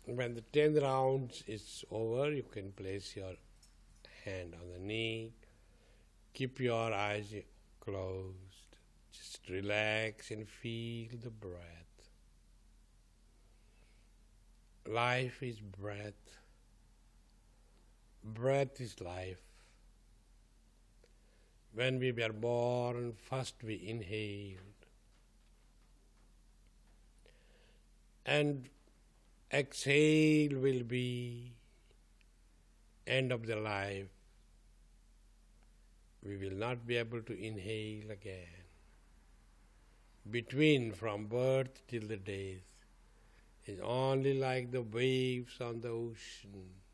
When the 10 rounds is over, you can place your hand on the knee, keep your eyes closed, just relax and feel the breath. Life is breath. Breath is life. When we were born, first we inhaled and exhale will be end of the life. We will not be able to inhale again. Between from birth till the death is only like the waves on the ocean.